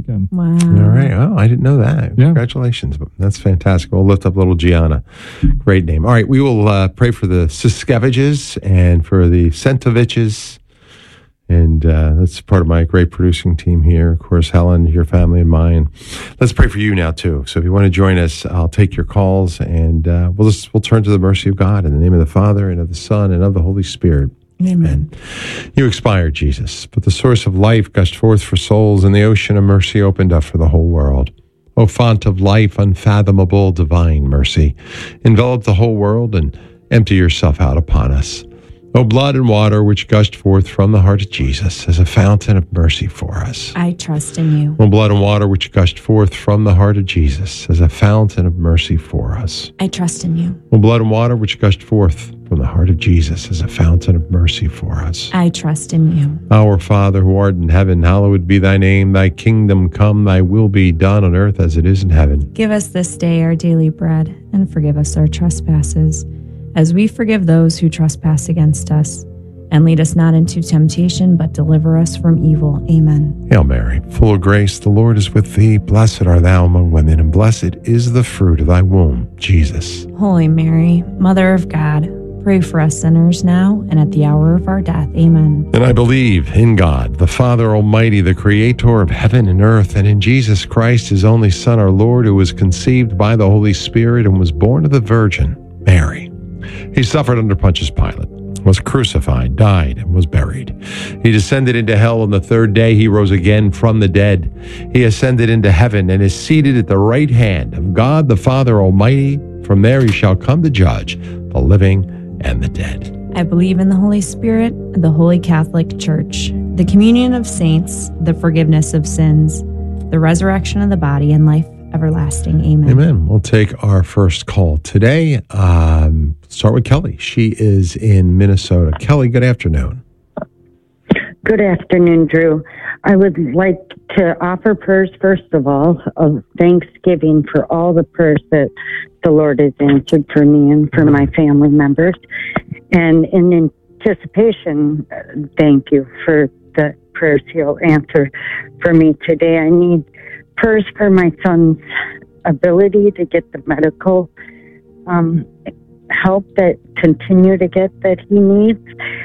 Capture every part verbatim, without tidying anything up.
weekend. Wow. All right. Oh, I didn't know that. Yeah. Congratulations. That's fantastic. We'll lift up little Gianna. Great name. All right. We will uh, pray for the Siskeviches and for the Sentoviches. And uh, that's part of my great producing team here. Of course, Helen, your family, and mine. Let's pray for you now, too. So if you want to join us, I'll take your calls, and uh, we'll just we'll turn to the mercy of God in the name of the Father, and of the Son, and of the Holy Spirit. Amen. You expired, Jesus, but the source of life gushed forth for souls, and the ocean of mercy opened up for the whole world. O font of life, unfathomable, divine mercy, envelop the whole world and empty yourself out upon us. O blood and water which gushed forth from the heart of Jesus as a fountain of mercy for us. I trust in you. O blood and water which gushed forth from the heart of Jesus as a fountain of mercy for us. I trust in you. O blood and water which gushed forth from the heart of Jesus as a fountain of mercy for us. I trust in you. Our Father who art in heaven, hallowed be thy name. Thy kingdom come, thy will be done on earth as it is in heaven. Give us this day our daily bread, and forgive us our trespasses, as we forgive those who trespass against us. And lead us not into temptation, but deliver us from evil. Amen. Hail Mary, full of grace, the Lord is with thee. Blessed art thou among women, and blessed is the fruit of thy womb, Jesus. Holy Mary, Mother of God, pray for us sinners now and at the hour of our death. Amen. And I believe in God, the Father Almighty, the Creator of heaven and earth, and in Jesus Christ, his only Son, our Lord, who was conceived by the Holy Spirit and was born of the Virgin Mary. He suffered under Pontius Pilate, was crucified, died, and was buried. He descended into hell. On the third day he rose again from the dead. He ascended into heaven and is seated at the right hand of God the Father Almighty. From there he shall come to judge the living and the dead. I believe in the Holy Spirit, the Holy Catholic Church, the communion of saints, the forgiveness of sins, the resurrection of the body, and life everlasting. Amen. Amen. We'll take our first call today. Um, start with Kelly. She is in Minnesota. Kelly, good afternoon. Good afternoon, Drew. I would like to offer prayers, first of all, of thanksgiving for all the prayers that the Lord has answered for me and for my family members. And in anticipation, uh, thank you for the prayers He'll answer for me today. I need prayers for my son's ability to get the medical um, help that continue to get that he needs,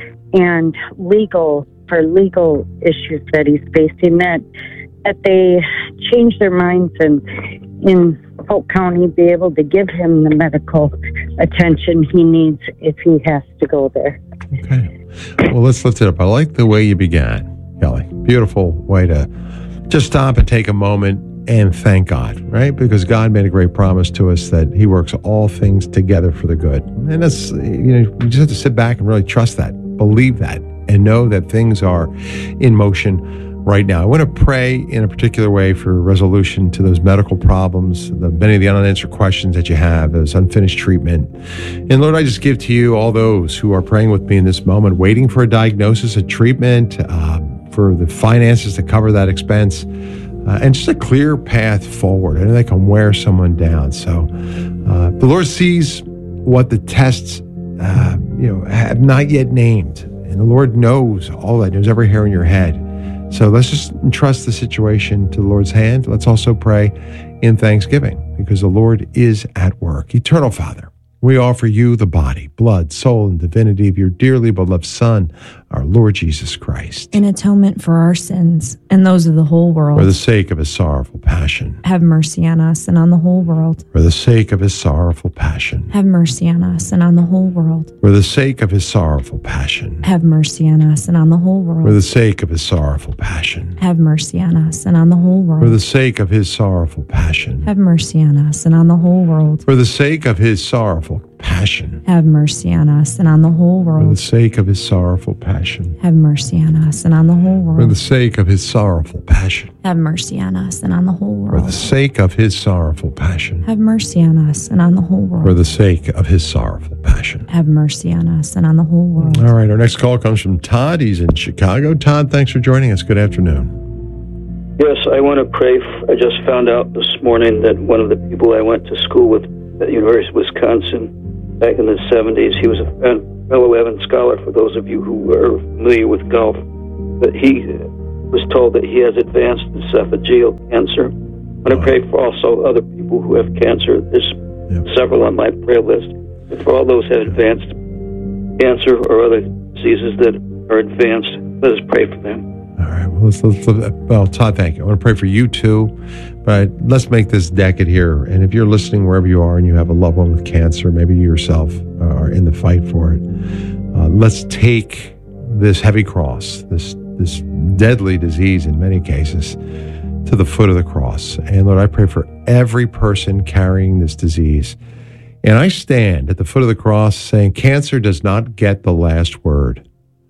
and legal for legal issues that he's facing, that that they change their minds and in Polk County be able to give him the medical attention he needs if he has to go there. Okay. Well, let's lift it up. I like the way you began, Kelly. Beautiful way to just stop and take a moment and thank God, right? Because God made a great promise to us that he works all things together for the good. And that's, you know, you just have to sit back and really trust that, believe that, and know that things are in motion right now. I want to pray in a particular way for resolution to those medical problems, the many of the unanswered questions that you have, those unfinished treatment. And Lord, I just give to you all those who are praying with me in this moment, waiting for a diagnosis, a treatment, um, for the finances to cover that expense, uh, and just a clear path forward. I know they can wear someone down. So uh, the Lord sees what the tests uh, you know, have not yet named. And the Lord knows all that, knows every hair in your head. So let's just entrust the situation to the Lord's hand. Let's also pray in thanksgiving, because the Lord is at work. Eternal Father, we offer you the body, blood, soul, and divinity of your dearly beloved Son, our Lord Jesus Christ, in atonement for our sins and those of the whole world. For the sake of his sorrowful passion. Have mercy on us and on the whole world. For the sake of his sorrowful passion. Have mercy on us and on the whole world. For the sake of his sorrowful passion. Have mercy on us and on the whole world. For the sake of his sorrowful passion. Have mercy on us and on the whole world. For the sake of his sorrowful passion. Have mercy on us and on the whole world. For the sake of his sorrowful passion. Have mercy on us and on the whole world. For the sake of his sorrowful passion. Have mercy on us and on the whole world. For the sake of his sorrowful passion. Have mercy on us and on the whole world. For the sake of his sorrowful passion. Have mercy on us and on the whole world. For the sake of his sorrowful passion. Have mercy on us and on the whole world. All right, our next call comes from Todd. He's in Chicago. Todd, thanks for joining us. Good afternoon. Yes, I want to pray. I just found out this morning that one of the people I went to school with at the University of Wisconsin back in the seventies, he was a fellow Evans Scholar, for those of you who are familiar with golf, but he was told that he has advanced esophageal cancer. I'm going to pray for also other people who have cancer. There's yep. several on my prayer list. And for all those who have advanced cancer or other diseases that are advanced, let us pray for them. All right. Well, let's, let's, well, Todd, thank you. I want to pray for you too, but let's make this decade here. And if you're listening wherever you are and you have a loved one with cancer, maybe you yourself are in the fight for it, uh, let's take this heavy cross, this this deadly disease in many cases, to the foot of the cross. And Lord, I pray for every person carrying this disease. And I stand at the foot of the cross saying, cancer does not get the last word.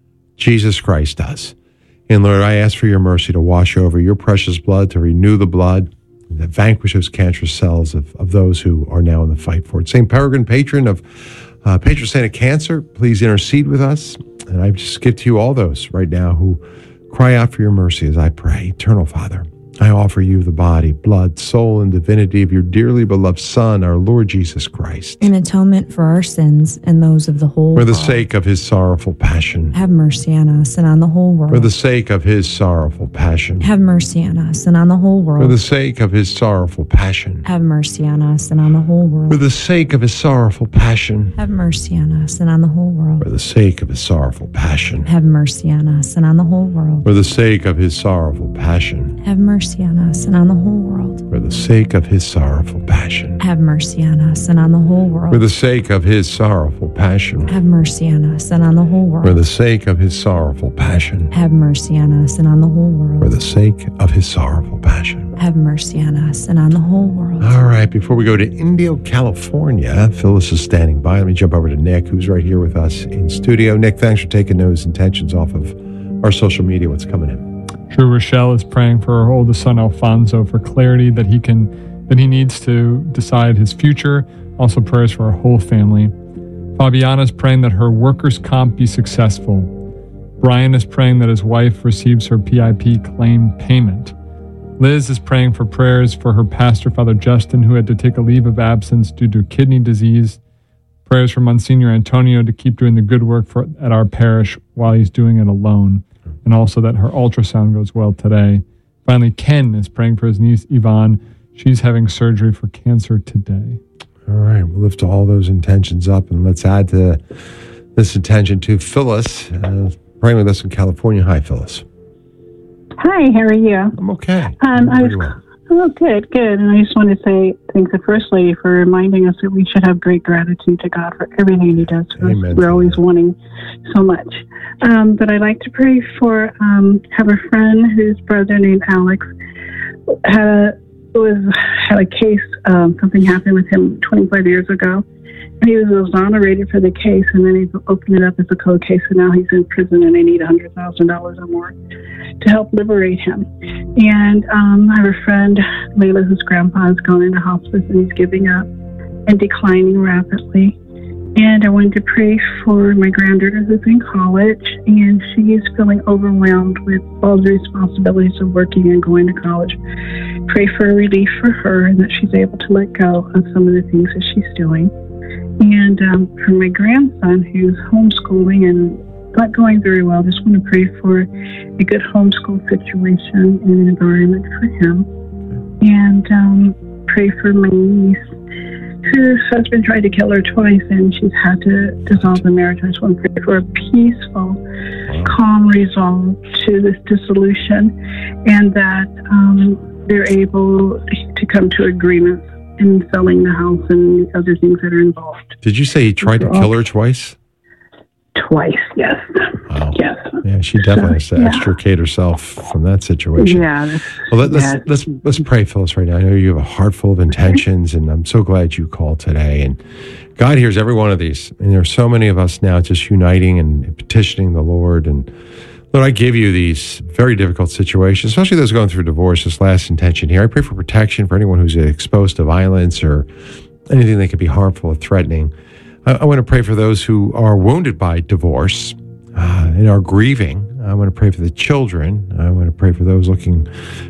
Jesus Christ does. And Lord, I ask for your mercy to wash over your precious blood, to renew the blood, that vanquish those cancerous cells of, of those who are now in the fight for it. Saint Peregrine, patron of uh, patron saint of cancer, please intercede with us. And I just give to you all those right now who cry out for your mercy as I pray. Eternal Father, I offer you the body, blood, soul, and divinity of your dearly beloved Son, our Lord Jesus Christ. In atonement for our sins and those of the whole world. For the world. sake of his sorrowful passion. Have mercy on us and on the whole world. For the sake of his sorrowful passion. Have mercy on us and on the whole world. For the sake of his sorrowful passion. Have mercy on us and on the whole world. For the sake of his sorrowful passion. Have mercy on us and on the whole world. For the sake of his sorrowful passion. Have mercy on us and on the whole world. For the sake of his sorrowful passion. Have mercy on us and on the whole world. For the sake of his sorrowful passion. Have mercy on us and on the whole world. For the sake of his sorrowful passion. Have mercy on us and on the whole world. For the sake of his sorrowful passion. Have mercy on us and on the whole world. For the sake of his sorrowful passion. Have mercy on us and on the whole world. All right, before we go to Indio, California, Phyllis is standing by. Let me jump over to Nick, who's right here with us in studio. Nick, thanks for taking those intentions off of our social media. What's coming in? Drew, Rochelle is praying for her oldest son Alfonso for clarity that he can that he needs to decide his future. Also prayers for our whole family. Fabiana is praying that her workers' comp be successful. Brian is praying that his wife receives her P I P claim payment. Liz is praying for prayers for her pastor, Father Justin, who had to take a leave of absence due to kidney disease. Prayers for Monsignor Antonio to keep doing the good work for, at our parish while he's doing it alone. And also that her ultrasound goes well today. Finally, Ken is praying for his niece, Yvonne. She's having surgery for cancer today. All right, we'll lift all those intentions up, and let's add to this intention to Phyllis, uh, praying with us in California. Hi, Phyllis. Hi, how are you? I'm okay. Um, I was, well. Oh, good, good. And I just want to say thank the First Lady for reminding us that we should have great gratitude to God for everything he does for Amen us. We're always that. wanting so much. Um, but I'd like to pray for, um, have a friend whose brother named Alex had a, was, had a case, um, something happened with him twenty-five years ago. And he was exonerated for the case, and then he opened it up as a cold case, and now he's in prison, and they need one hundred thousand dollars or more to help liberate him. And um, I have a friend, Layla, whose grandpa has gone into hospice, and he's giving up and declining rapidly. And I wanted to pray for my granddaughter who's in college, and she is feeling overwhelmed with all the responsibilities of working and going to college. Pray for a relief for her, and that she's able to let go of some of the things that she's doing. And um, for my grandson, who's homeschooling and not going very well, just want to pray for a good homeschool situation and environment for him. And um, pray for my niece, whose husband tried to kill her twice, and she's had to dissolve the marriage. I just want to pray for a peaceful, calm resolve to this dissolution, and that um, they're able to come to agreements in selling the house and other things that are involved. Did you say he tried to kill her twice? Twice, yes. Wow. Yes. Yeah, she definitely has to yeah. extricate herself from that situation. Yeah. Well, let, let's yeah. let's let's pray, Phyllis, right now. I know you have a heart full of intentions, and I'm so glad you called today. And God hears every one of these. And there are so many of us now just uniting and petitioning the Lord. And Lord, I give you these very difficult situations, especially those going through divorce, this last intention here. I pray for protection for anyone who's exposed to violence or anything that could be harmful or threatening. I, I want to pray for those who are wounded by divorce uh, and are grieving. I want to pray for the children. I want to pray for those looking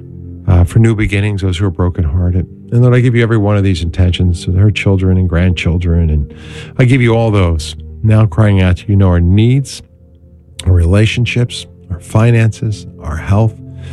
uh, for new beginnings, those who are brokenhearted. And Lord, I give you every one of these intentions to her children and grandchildren. And I give you all those now crying out to you, know our needs, our relationships, our finances, our health.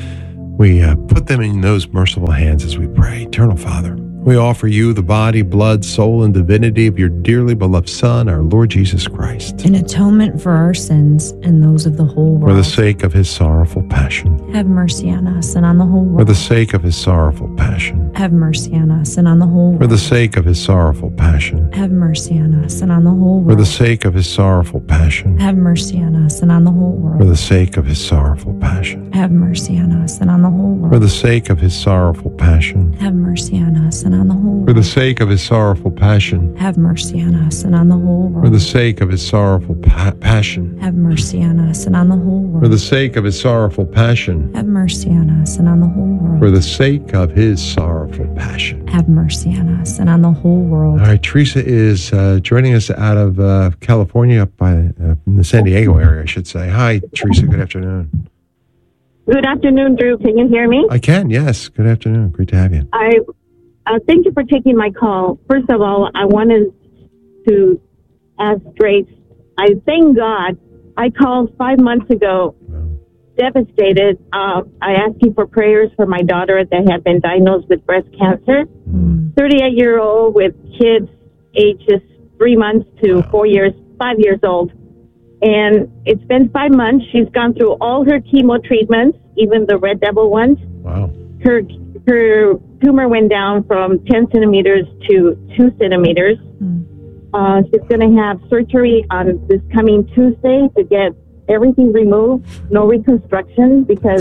we uh, put them in those merciful hands as we pray. Eternal Father, we offer you the body, blood, soul, and divinity of your dearly beloved Son, our Lord Jesus Christ, in atonement for our sins and those of the whole world. For the sake of his sorrowful passion. Have mercy on us and on the whole world. For the sake of his sorrowful passion. Have mercy on us and on the whole world. For the sake of his sorrowful passion. Have mercy on us and on the whole world. For the sake of his sorrowful passion. Have mercy on us and on the whole world. For the sake of his sorrowful passion. Have mercy on us and on the whole world. For the sake of his sorrowful passion. Have mercy on us and on the whole world. For the sake of his sorrowful passion. Have mercy on us and on the whole world. For the sake of his sorrowful pa- passion. Have mercy on us and on the whole world. For the sake of his sorrowful passion. Have mercy on us and on the whole world. For the sake of his sorrowful passion. Have mercy on us and on the whole world. All right, Teresa is uh, joining us out of uh, California, up by uh, in the San Diego area, I should say. Hi, Teresa. Good afternoon. Good afternoon, Drew. Can you hear me? I can, yes. Good afternoon. Great to have you. I uh, thank you for taking my call. First of all, I wanted to ask Grace. I thank God. I called five months ago, wow. devastated. Uh, I asked you for prayers for my daughter that had been diagnosed with breast cancer. thirty-eight-year-old with kids ages three months to wow. four years, five years old. And it's been five months. She's gone through all her chemo treatments, even the Red Devil ones. Wow. Her her tumor went down from ten centimeters to two centimeters. Mm. Uh, she's going to have surgery on this coming Tuesday to get everything removed, no reconstruction, because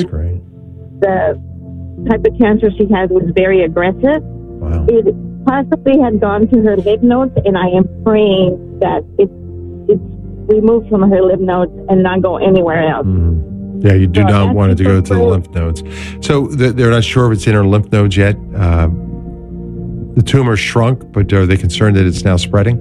the type of cancer she had was very aggressive. Wow. It possibly had gone to her lymph nodes, and I am praying that it, it's removed from her lymph nodes and not go anywhere else. Mm. Yeah, you do so not want it to go to the lymph nodes. So they're not sure if it's in her lymph nodes yet. Uh, the tumor shrunk, but are they concerned that it's now spreading?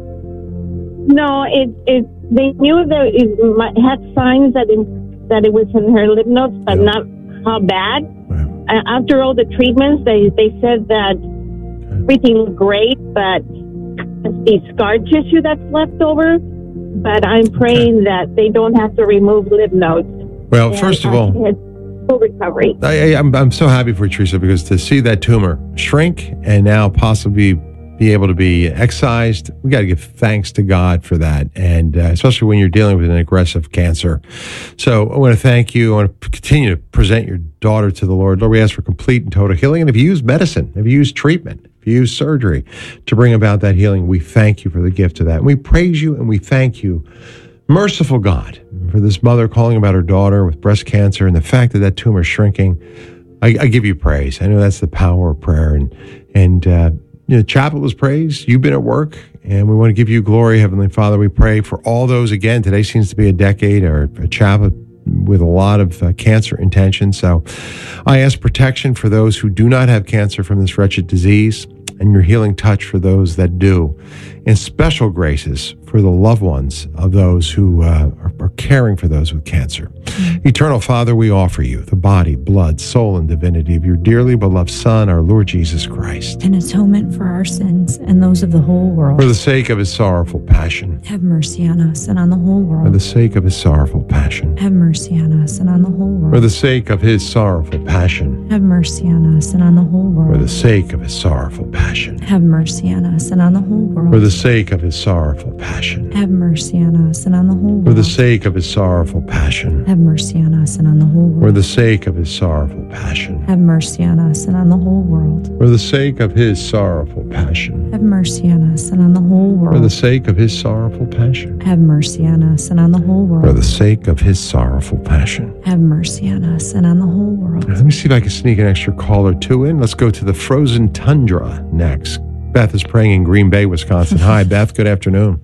No, it it they knew that it might, had signs that it, that it was in her lymph nodes, but yeah. not how bad. Wow. Uh, after all the treatments, they, they said that okay. everything looked great, but it's the scar tissue that's left over. But I'm praying okay. that they don't have to remove lymph nodes. Well, and, first of all, uh, full recovery. I, I, I'm I'm so happy for Teresa, because to see that tumor shrink and now possibly be able to be excised, we got to give thanks to God for that, and uh, especially when you're dealing with an aggressive cancer. So I want to thank you. I want to continue to present your daughter to the Lord. Lord, we ask for complete and total healing. And if you use medicine, if you use treatment, if you use surgery to bring about that healing, we thank you for the gift of that. And we praise you and we thank you, merciful God, for this mother calling about her daughter with breast cancer and the fact that that tumor is shrinking. I, I give you praise. I know that's the power of prayer. And, and, uh, You know, chapel was praised. You've been at work, and we want to give you glory, Heavenly Father. We pray for all those. Again, today seems to be a decade or a chapel with a lot of uh, cancer intention. So I ask protection for those who do not have cancer from this wretched disease, and your healing touch for those that do, and special graces for the loved ones of those who uh, are, are caring for those with cancer. Mm-hmm. Eternal Father, we offer you the body, blood, soul, and divinity of your dearly beloved Son, our Lord Jesus Christ, an atonement for our sins and those of the whole world. For the sake of his sorrowful passion. Have mercy on us and on the whole world. For the sake of his sorrowful passion. Have mercy on us and on the whole world. For the sake of his sorrowful passion. Have mercy on us and on the whole world. For the sake of his sorrowful passion. Have mercy on us and on the whole world. For the sake of his sorrowful passion. Have mercy on us and on the whole world. For the sake of his sorrowful passion. Have mercy on us and on the whole world. For the sake of his sorrowful passion. Have mercy on us and on the whole world. For the sake of his sorrowful passion. Have mercy on us and on the whole world. For the sake of his sorrowful passion. Have mercy on us and on the whole world. For the sake of his sorrowful passion. Have mercy on us and on the whole world. Let me see if I can sneak an extra call or two in. Let's go to the frozen tundra next. Beth is praying in Green Bay, Wisconsin. Hi, Beth. Good afternoon.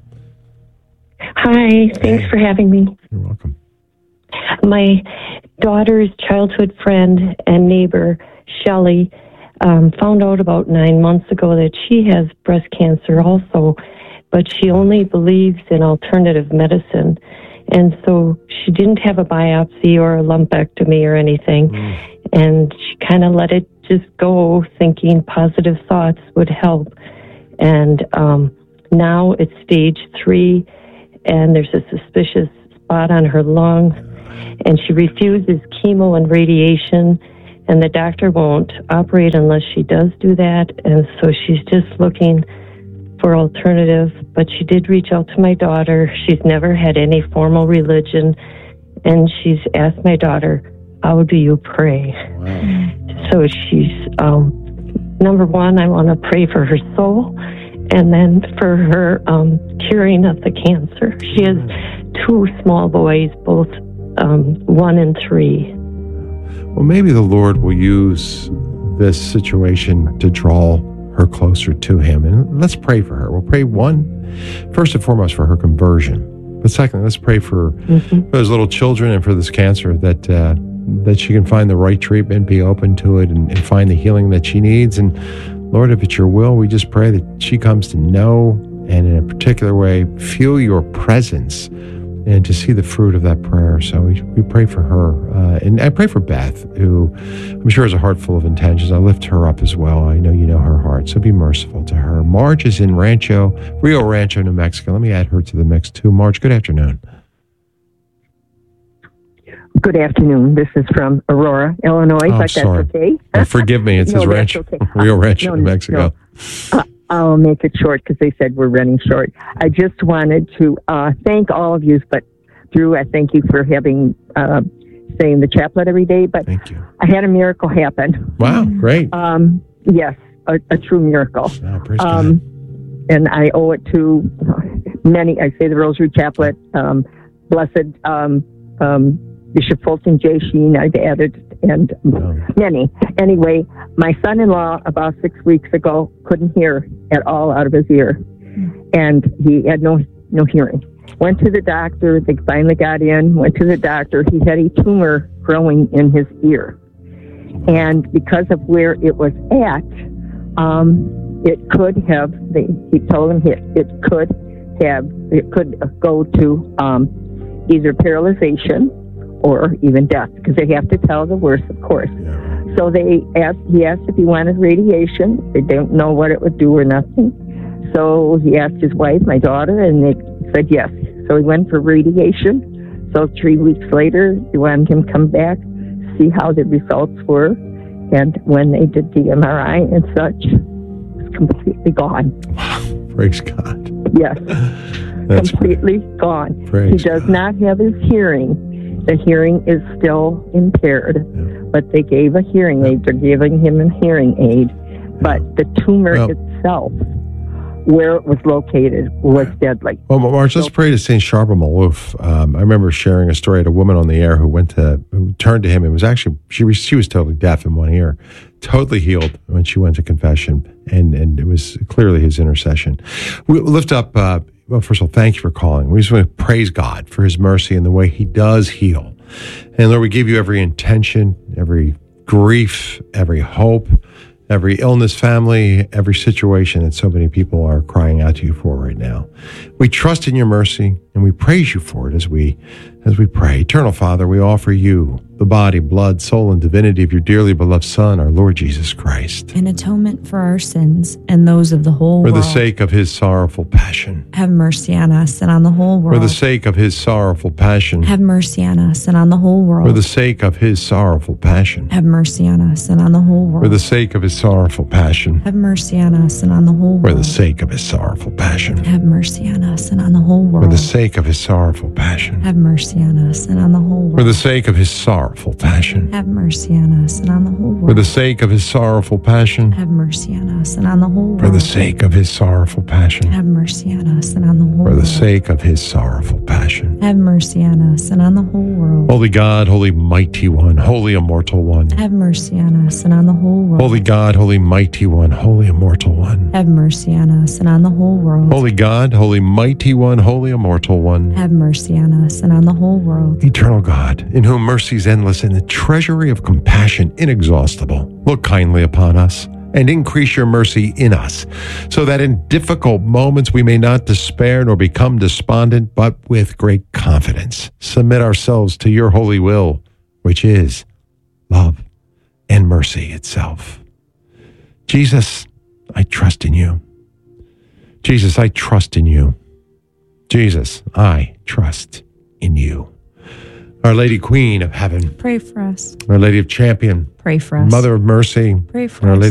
Hi. Thanks hey. for having me. You're welcome. My daughter's childhood friend and neighbor, Shelley, um, found out about nine months ago that she has breast cancer also, but she only believes in alternative medicine. And so she didn't have a biopsy or a lumpectomy or anything. Mm. And she kind of let it just go, thinking positive thoughts would help. And um, now it's stage three, and there's a suspicious spot on her lung, and she refuses chemo and radiation and the doctor won't operate unless she does do that. And so she's just looking for alternatives. But she did reach out to my daughter. She's never had any formal religion, and she's asked my daughter, how do you pray? Wow. So she's, um, number one, I want to pray for her soul, and then for her um, curing of the cancer. She has two small boys, both um, one and three. Well, maybe the Lord will use this situation to draw her closer to Him. And let's pray for her. We'll pray, one, first and foremost, for her conversion. But secondly, let's pray for, mm-hmm. for those little children and for this cancer, that uh, that she can find the right treatment, be open to it, and, and find the healing that she needs. And Lord, if it's your will, we just pray that she comes to know and in a particular way feel your presence and to see the fruit of that prayer. So we, we pray for her. Uh, and I pray for Beth, who I'm sure has a heart full of intentions. I lift her up as well. I know you know her heart, so be merciful to her. Marge is in Rancho, Rio Rancho, New Mexico. Let me add her to the mix too. Marge, good afternoon. Good afternoon. This is from Aurora, Illinois, oh, but sorry. that's okay. Oh, forgive me. It says no, Rancho, okay. Rio Rancho, no, New Mexico. No. Uh, I'll make it short because they said we're running short. I just wanted to uh, thank all of you, but Drew, I thank you for having uh, saying the chaplet every day. But thank you. I had a miracle happen. Wow, great. Um, yes, a, a true miracle. Wow, praise um, God. And I owe it to many. I say the Rosary Chaplet, um, Blessed um, um, Bishop Fulton J. Sheen, I've added, and oh. many. Anyway, my son-in-law about six weeks ago couldn't hear at all out of his ear, and he had no no hearing. Went to the doctor. They finally got in. Went to the doctor. He had a tumor growing in his ear, and because of where it was at, um, it could have. They, he told him it, it could have. It could go to um, either paralyzation or even death, because they have to tell the worst, of course. Yeah. So they asked, he asked if he wanted radiation. They don't know what it would do or nothing. So he asked his wife, my daughter, and they said yes. So he went for radiation. So three weeks later, they wanted him to come back, see how the results were. And when they did the M R I and such, it was completely gone. Wow. Praise God. Yes. That's completely great. Gone. Praise he does God. not have his hearing. The hearing is still impaired, yeah. but they gave a hearing aid. They're giving him a hearing aid. But the tumor well, itself, where it was located, was deadly. Well, Marge, let's so, pray to Saint Charbel Malouf. Um, I remember sharing a story at a woman on the air who went to, who turned to him. It was actually, she was, she was totally deaf in one ear, totally healed when she went to confession. And, and it was clearly his intercession. We lift up, uh, well, first of all, thank you for calling. We just want to praise God for His mercy and the way He does heal. And Lord, we give you every intention, every grief, every hope, every illness family, every situation that so many people are crying out to you for right now. We trust in your mercy and we praise you for it as we as we pray. Eternal Father, we offer you the body, blood, soul, and divinity of your dearly beloved Son, our Lord Jesus Christ. An atonement for our sins and those of the whole world. For world. the sake of his sorrowful passion. Have mercy on us and on the whole world. For the sake of his sorrowful passion. Have mercy on us and on the whole world. For the sake of his sorrowful passion. Have mercy on us and on the whole world. For the sake of his sorrowful passion. Have mercy on us and on the whole world. For the sake of his sorrowful passion. Have mercy on us and on the whole world. For the sake of his sorrowful passion. Have mercy on us and on the whole world. For the sake of his sorrowful passion. Have mercy on us and on the whole world. For the sake of his sorrowful passion. Have mercy on us and on the whole world. For the sake of his sorrowful passion. Have mercy on us and on the whole world. For the sake of his sorrowful passion. Have mercy on us and on the whole world. Holy God, holy mighty one, holy immortal one. Have mercy on us and on the whole world. Holy God, holy mighty one, holy immortal one. Have mercy on us and on the whole world. Holy God, holy mighty one, holy immortal one. Have mercy on us and on the whole world. Eternal God, in whom mercy is endless and the treasury of compassion inexhaustible, look kindly upon us and increase your mercy in us, so that in difficult moments we may not despair nor become despondent, but with great confidence submit ourselves to your holy will, which is love and mercy itself. Jesus, I trust in you. Jesus, I trust in you. Jesus, I trust in you. Our Lady Queen of Heaven. Pray for us. Our Lady of Champion. Pray for us. Mother of Mercy. Pray for and Our us. Lady